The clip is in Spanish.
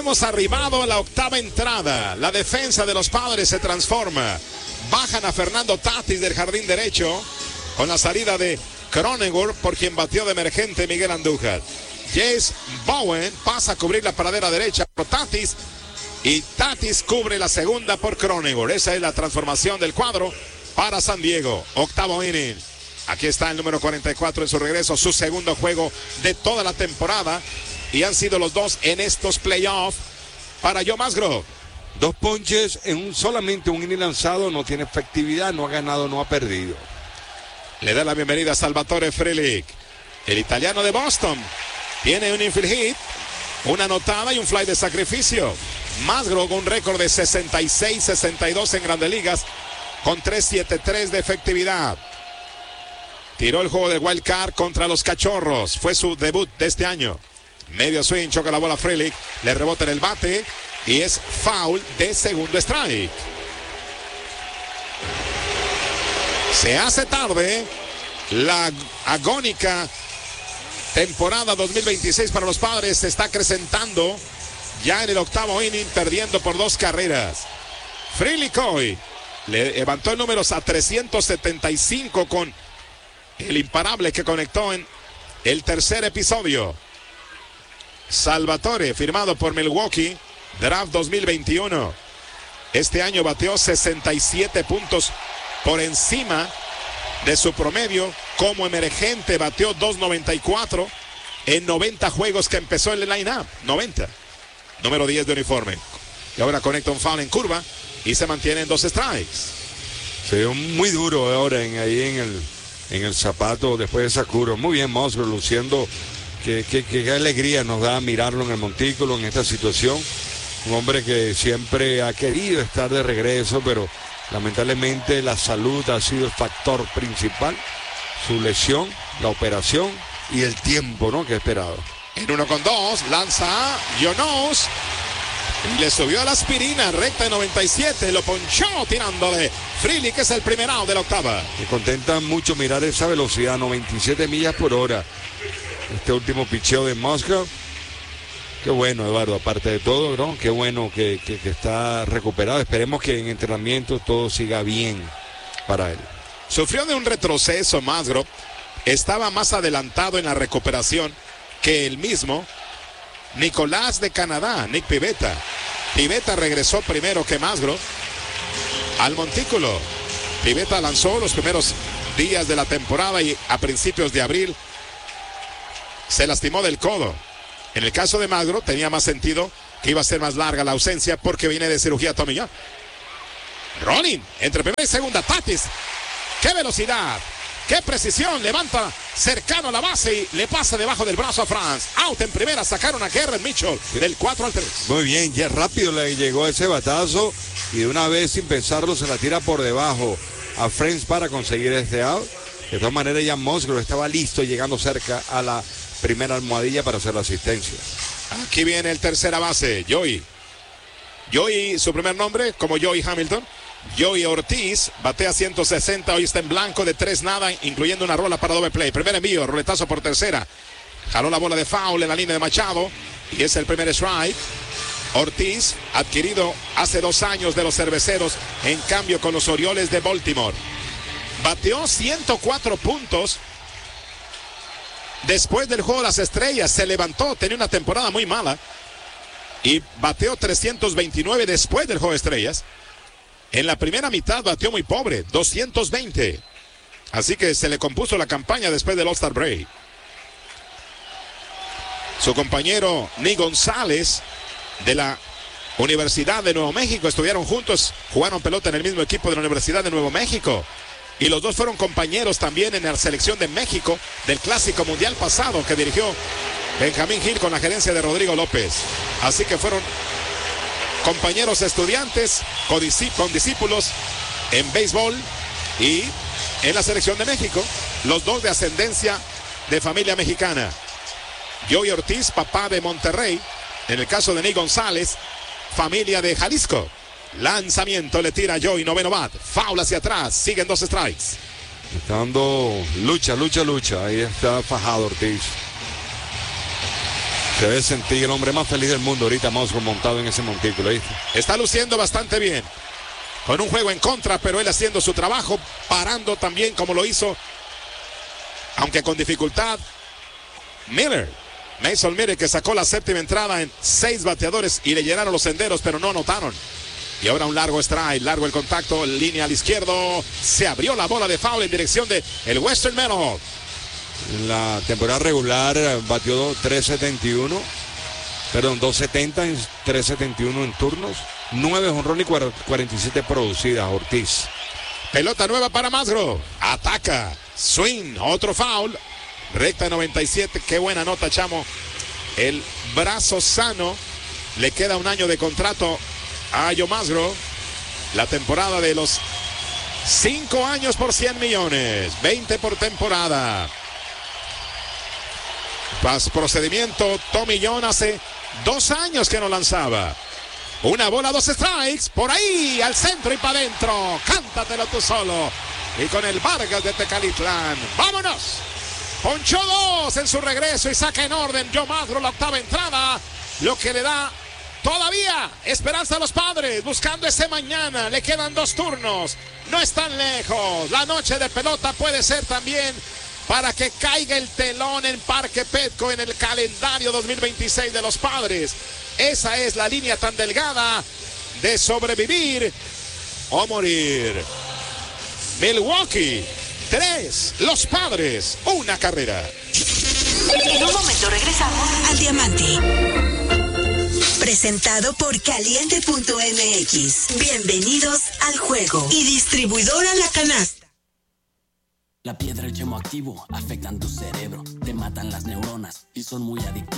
hemos arribado a la octava entrada. La defensa de los Padres se transforma. Bajan a Fernando Tatis del jardín derecho con la salida de Cronenworth, por quien batió de emergente Miguel Andújar. Jace Bowen pasa a cubrir la paradera derecha por Tatis y Tatis cubre la segunda por Cronenworth. Esa es la transformación del cuadro para San Diego. Octavo inning. Aquí está el número 44 en su regreso, su segundo juego de toda la temporada. Y han sido los dos en estos playoffs para Joe Musgrove. 2 ponches en solamente un inning lanzado, no tiene efectividad, no ha ganado, no ha perdido. Le da la bienvenida a Salvatore Frelick. El italiano de Boston tiene un infield hit, una anotada y un fly de sacrificio. Musgrove con un récord de 66-62 en Grandes Ligas con 3.73 de efectividad. Tiró el juego de wild card contra los Cachorros. Fue su debut de este año. Medio swing, choca la bola Frelick, le rebota en el bate y es foul de segundo strike. Se hace tarde la agónica temporada 2026 para los Padres. Se está acrecentando ya en el octavo inning, perdiendo por 2 carreras. Frelick hoy le levantó el número a 375 con el imparable que conectó en el tercer episodio. Salvatore, firmado por Milwaukee, draft 2021. Este año bateó 67 puntos por encima de su promedio. Como emergente bateó 2.94 en 90 juegos que empezó el line-up. 90. Número 10 de uniforme. Y ahora conecta un foul en curva y se mantiene en 2 strikes. Se dio muy duro ahora ahí en el zapato después de esa curva. Muy bien Musgrove, luciendo. Qué alegría nos da mirarlo en el montículo en esta situación. Un hombre que siempre ha querido estar de regreso, pero lamentablemente la salud ha sido el factor principal. Su lesión, la operación y el tiempo, ¿no?, que ha esperado. En 1-2, lanza Jonos. Le subió a la aspirina, recta de 97, lo ponchó tirándole. Frelick, que es el primer out de la octava. Me contenta mucho mirar esa velocidad, 97 millas por hora. Este último picheo de Musgrove. Qué bueno, Eduardo, aparte de todo, ¿no? Qué bueno que está recuperado. Esperemos que en entrenamiento todo siga bien para él. Sufrió de un retroceso Musgrove. Estaba más adelantado en la recuperación que el mismo Nicolás de Canadá, Nick Pivetta. Pivetta regresó primero que Musgrove al montículo. Pivetta lanzó los primeros días de la temporada y a principios de abril se lastimó del codo. En el caso de Musgrove tenía más sentido que iba a ser más larga la ausencia porque viene de cirugía Tommy John. Rolling entre primera y segunda. Tatis, qué velocidad, qué precisión, levanta cercano a la base y le pasa debajo del brazo a Franz. Out en primera, sacaron a Garrett Mitchell del 4-3. Muy bien, ya rápido le llegó ese batazo y de una vez sin pensarlo se la tira por debajo a Franz para conseguir este out. De todas maneras ya Musgrove estaba listo, llegando cerca a la primera almohadilla para hacer la asistencia. Aquí viene el tercera base, Joey, su primer nombre como Joey Hamilton. Joey Ortiz batea 160, hoy está en blanco de 3 nada, incluyendo una rola para doble play. Primer envío, roletazo por tercera. Jaló la bola de foul en la línea de Machado y es el primer strike. Ortiz, adquirido hace 2 años de los Cerveceros, en cambio con los Orioles de Baltimore. Bateó 104 puntos después del juego de las estrellas. Se levantó, tenía una temporada muy mala y bateó 329 después del juego de estrellas. En la primera mitad bateó muy pobre, 220. Así que se le compuso la campaña después del All-Star Break. Su compañero Nick González de la Universidad de Nuevo México estudiaron juntos, jugaron pelota en el mismo equipo de la Universidad de Nuevo México. Y los dos fueron compañeros también en la selección de México del Clásico Mundial pasado que dirigió Benjamín Gil con la gerencia de Rodrigo López. Así que fueron compañeros estudiantes con discípulos en béisbol y en la selección de México. Los dos de ascendencia de familia mexicana. Joey Ortiz, papá de Monterrey. En el caso de Nick González, familia de Jalisco. Lanzamiento, le tira Joey, noveno bat. Foul hacia atrás, siguen 2 strikes. Está dando lucha. Ahí está fajado Ortiz. Se debe sentir el hombre más feliz del mundo ahorita, Musgrove, montado en ese montículo, ¿viste? Está luciendo bastante bien. Con un juego en contra, pero él haciendo su trabajo, parando también como lo hizo, aunque con dificultad. Mason Miller, que sacó la séptima entrada en 6 bateadores y le llenaron los senderos, pero no anotaron. Y ahora un largo strike, largo el contacto, línea al izquierdo. Se abrió la bola de foul en dirección de el Western Meadow. En la temporada regular batió 270 en 371 en turnos, 9 jonrones y 47 producidas, Ortiz. Pelota nueva para Musgrove. Ataca. Swing. Otro foul. Recta 97. Qué buena nota, chamo. El brazo sano. Le queda un año de contrato a Joe Musgrove. La temporada de los 5 años por 100 millones. 20 por temporada. Procedimiento Tommy John hace 2 años que no lanzaba. Una bola, 2 strikes. Por ahí, al centro y para adentro. Cántatelo tú solo. Y con el Vargas de Tecalitlán. ¡Vámonos! Ponchó 2 en su regreso y saca en orden Joe Musgrove la octava entrada. Lo que le da todavía esperanza a los Padres. Buscando ese mañana. Le quedan 2 turnos. No están lejos. La noche de pelota puede ser también para que caiga el telón en Parque Petco en el calendario 2026 de los Padres. Esa es la línea tan delgada de sobrevivir o morir. Milwaukee 3, los Padres 1 carrera. En un momento regresamos al Diamante. Presentado por Caliente.mx. Bienvenidos al juego. Y distribuidora La Canasta. La piedra y el yemo activo afectan tu cerebro, te matan las neuronas y son muy adictivos.